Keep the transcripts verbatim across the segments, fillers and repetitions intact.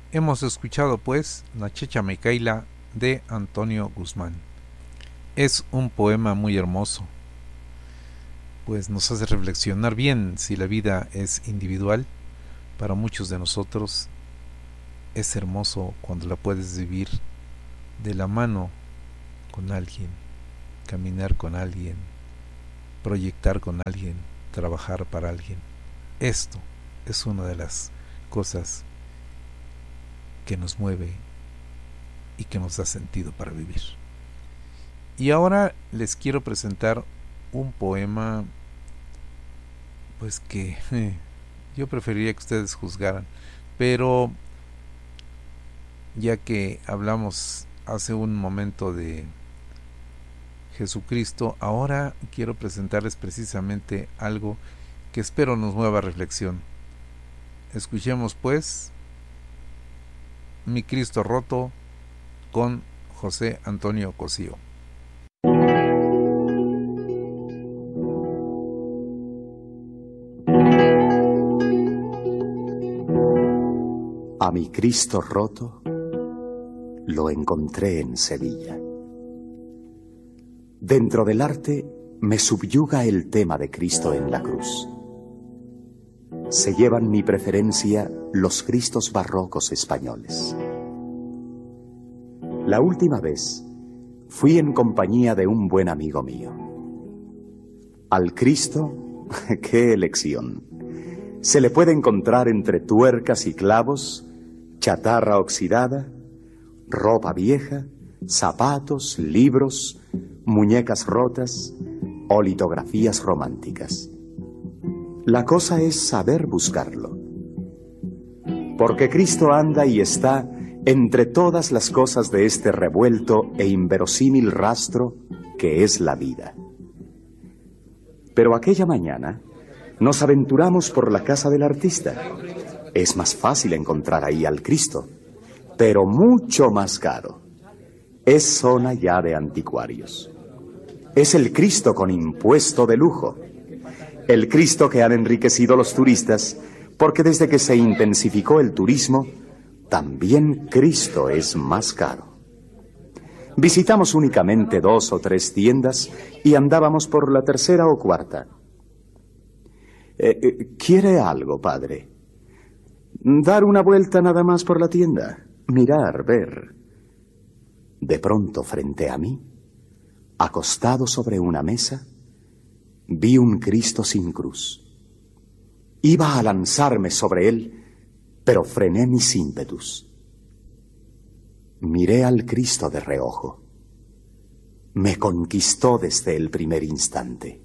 Hemos escuchado pues La Checha Micaela de Antonio Guzmán. Es un poema muy hermoso, pues nos hace reflexionar bien si la vida es individual. Para muchos de nosotros es hermoso cuando la puedes vivir de la mano con alguien, caminar con alguien, proyectar con alguien, trabajar para alguien. Esto es una de las cosas que nos mueve y que nos da sentido para vivir. Y ahora les quiero presentar un poema, pues que eh, yo preferiría que ustedes juzgaran, pero ya que hablamos hace un momento de Jesucristo, ahora quiero presentarles precisamente algo que espero nos mueva a reflexión. Escuchemos pues Mi Cristo Roto con José Antonio Cosío. A mi Cristo roto lo encontré en Sevilla. Dentro del arte me subyuga el tema de Cristo en la cruz. Se llevan mi preferencia los Cristos barrocos españoles. La última vez fui en compañía de un buen amigo mío. Al Cristo, ¡qué elección! Se le puede encontrar entre tuercas y clavos, chatarra oxidada, ropa vieja, zapatos, libros, muñecas rotas o litografías románticas. La cosa es saber buscarlo. Porque Cristo anda y está entre todas las cosas de este revuelto e inverosímil rastro que es la vida. Pero aquella mañana nos aventuramos por la casa del artista. Es más fácil encontrar ahí al Cristo, pero mucho más caro. Es zona ya de anticuarios. Es el Cristo con impuesto de lujo. El Cristo que han enriquecido los turistas, porque desde que se intensificó el turismo, también Cristo es más caro. Visitamos únicamente dos o tres tiendas y andábamos por la tercera o cuarta. Eh, eh, ¿Quiere algo, padre? Dar una vuelta nada más por la tienda. Mirar, ver. De pronto, frente a mí, acostado sobre una mesa, vi un Cristo sin cruz. Iba a lanzarme sobre él, pero frené mis ímpetus. Miré al Cristo de reojo. Me conquistó desde el primer instante.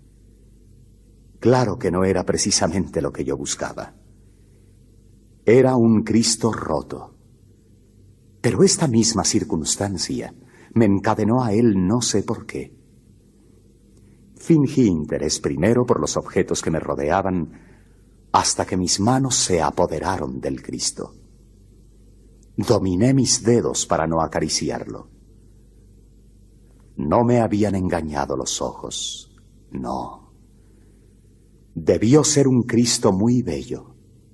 Claro que no era precisamente lo que yo buscaba. Era un Cristo roto. Pero esta misma circunstancia me encadenó a él no sé por qué. Fingí interés primero por los objetos que me rodeaban, hasta que mis manos se apoderaron del Cristo. Dominé mis dedos para no acariciarlo. No me habían engañado los ojos, no. Debió ser un Cristo muy bello.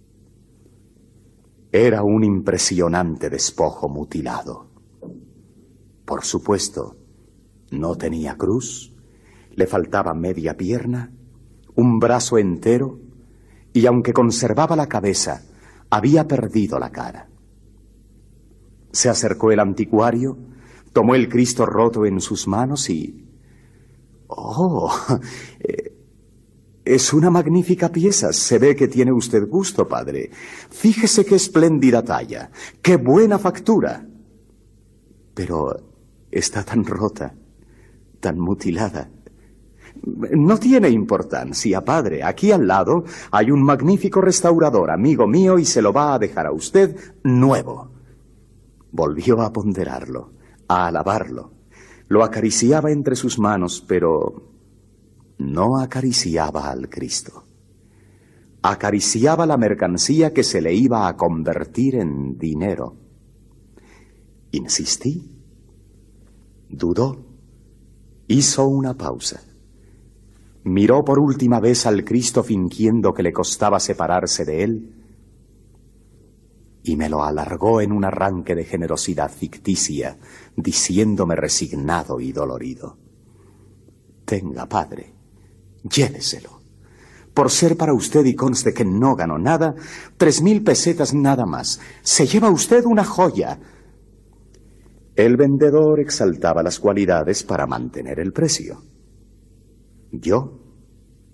Era un impresionante despojo mutilado. Por supuesto, no tenía cruz, le faltaba media pierna, un brazo entero, y aunque conservaba la cabeza, había perdido la cara. Se acercó el anticuario, tomó el Cristo roto en sus manos y... ¡Oh! Eh, es una magnífica pieza. Se ve que tiene usted gusto, padre. Fíjese qué espléndida talla, qué buena factura. Pero está tan rota, tan mutilada. No tiene importancia, padre. Aquí al lado hay un magnífico restaurador, amigo mío, y se lo va a dejar a usted nuevo. Volvió a ponderarlo, a alabarlo. Lo acariciaba entre sus manos, pero no acariciaba al Cristo. Acariciaba la mercancía que se le iba a convertir en dinero. Insistí. Dudó. Hizo una pausa. Miró por última vez al Cristo fingiendo que le costaba separarse de él y me lo alargó en un arranque de generosidad ficticia, diciéndome resignado y dolorido: «Tenga, padre, lléveselo. Por ser para usted, y conste que no ganó nada, tres mil pesetas nada más. Se lleva usted una joya». El vendedor exaltaba las cualidades para mantener el precio. Yo